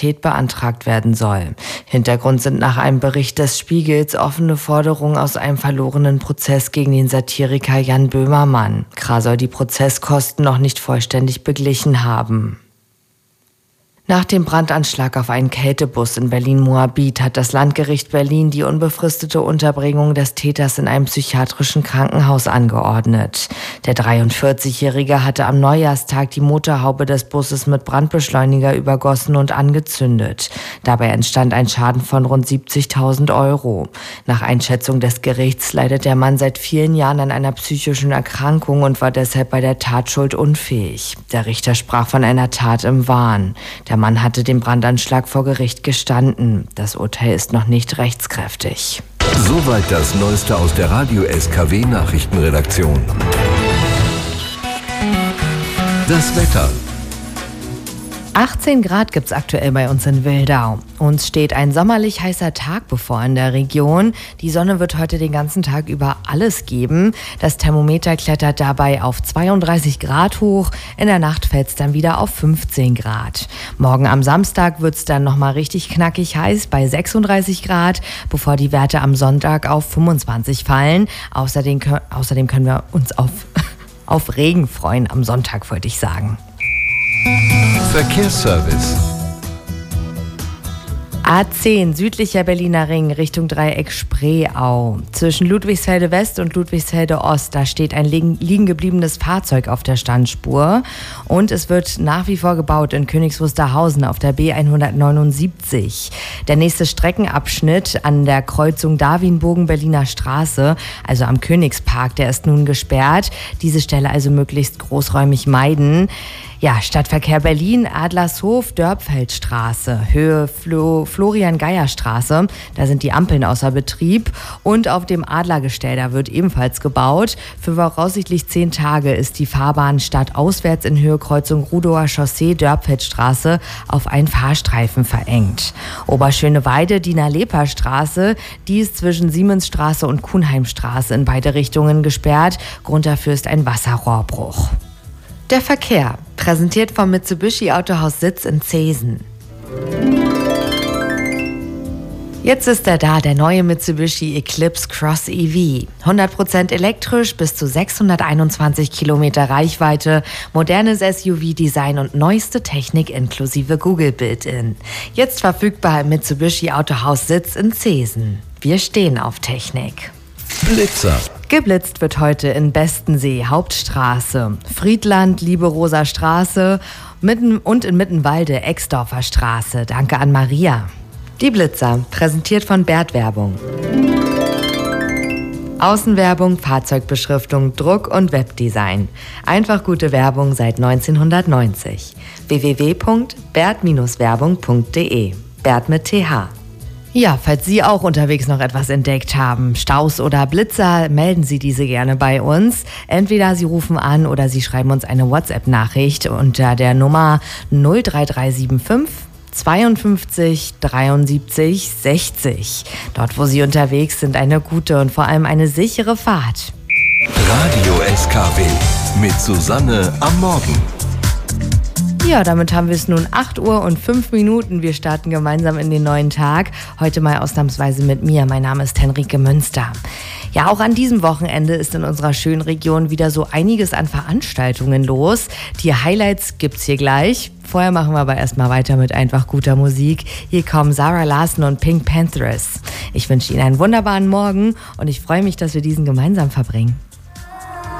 beantragt werden soll. Hintergrund sind nach einem Bericht des Spiegels offene Forderungen aus einem verlorenen Prozess gegen den Satiriker Jan Böhmermann. Krah soll die Prozesskosten noch nicht vollständig beglichen haben. Nach dem Brandanschlag auf einen Kältebus in Berlin-Moabit hat das Landgericht Berlin die unbefristete Unterbringung des Täters in einem psychiatrischen Krankenhaus angeordnet. Der 43-Jährige hatte am Neujahrstag die Motorhaube des Busses mit Brandbeschleuniger übergossen und angezündet. Dabei entstand ein Schaden von rund 70.000 Euro. Nach Einschätzung des Gerichts leidet der Mann seit vielen Jahren an einer psychischen Erkrankung und war deshalb bei der Tatschuld unfähig. Der Richter sprach von einer Tat im Wahn. Der Mann hatte den Brandanschlag vor Gericht gestanden. Das Urteil ist noch nicht rechtskräftig. Soweit das Neueste aus der Radio SKW Nachrichtenredaktion. Das Wetter. 18 Grad gibt's aktuell bei uns in Wildau. Uns steht ein sommerlich heißer Tag bevor in der Region. Die Sonne wird heute den ganzen Tag über alles geben. Das Thermometer klettert dabei auf 32 Grad hoch. In der Nacht fällt's dann wieder auf 15 Grad. Morgen am Samstag wird's dann nochmal richtig knackig heiß bei 36 Grad, bevor die Werte am Sonntag auf 25 fallen. Außerdem können wir uns auf Regen freuen am Sonntag, wollte ich sagen. Verkehrsservice. A10, südlicher Berliner Ring, Richtung Dreieck Spreeau. Zwischen Ludwigsfelde West und Ludwigsfelde Ost, da steht ein liegen gebliebenes Fahrzeug auf der Standspur. Und es wird nach wie vor gebaut in Königs Wusterhausen auf der B179. Der nächste Streckenabschnitt an der Kreuzung Darwinbogen-Berliner Straße, also am Königspark, der ist nun gesperrt. Diese Stelle also möglichst großräumig meiden. Ja, Stadtverkehr Berlin, Adlershof, Dörpfeldstraße, Höhe Florian-Geier-Straße. Da sind die Ampeln außer Betrieb. Und auf dem Adlergestell, da wird ebenfalls gebaut. Für voraussichtlich 10 Tage ist die Fahrbahn stadtauswärts in Höhe Kreuzung Rudower Chaussee, Dörpfeldstraße auf einen Fahrstreifen verengt. Oberschöneweide, Diener-Leper-Straße, die ist zwischen Siemensstraße und Kuhnheimstraße in beide Richtungen gesperrt. Grund dafür ist ein Wasserrohrbruch. Der Verkehr, präsentiert vom Mitsubishi Autohaus Sitz in Zeesen. Jetzt ist er da, der neue Mitsubishi Eclipse Cross EV. 100% elektrisch, bis zu 621 Kilometer Reichweite, modernes SUV-Design und neueste Technik inklusive Google Built-In. Jetzt verfügbar im Mitsubishi Autohaus Sitz in Zeesen. Wir stehen auf Technik. Blitzer. Geblitzt wird heute in Bestensee, Hauptstraße, Friedland, Liebe-Rosa Straße und in Mittenwalde, Exdorfer Straße. Danke an Maria. Die Blitzer, präsentiert von Bert Werbung. Außenwerbung, Fahrzeugbeschriftung, Druck und Webdesign. Einfach gute Werbung seit 1990. www.bert-werbung.de. Bert mit TH. Ja, falls Sie auch unterwegs noch etwas entdeckt haben, Staus oder Blitzer, melden Sie diese gerne bei uns. Entweder Sie rufen an oder Sie schreiben uns eine WhatsApp-Nachricht unter der Nummer 03375 52 73 60. Dort, wo Sie unterwegs sind, eine gute und vor allem eine sichere Fahrt. Radio SKW mit Susanne am Morgen. Ja, damit haben wir es nun 8 Uhr und 5 Minuten. Wir starten gemeinsam in den neuen Tag. Heute mal ausnahmsweise mit mir. Mein Name ist Henrike Münster. Ja, auch an diesem Wochenende ist in unserer schönen Region wieder so einiges an Veranstaltungen los. Die Highlights gibt's hier gleich. Vorher machen wir aber erstmal weiter mit einfach guter Musik. Hier kommen Zara Larsson und Pink Panthers. Ich wünsche Ihnen einen wunderbaren Morgen und ich freue mich, dass wir diesen gemeinsam verbringen.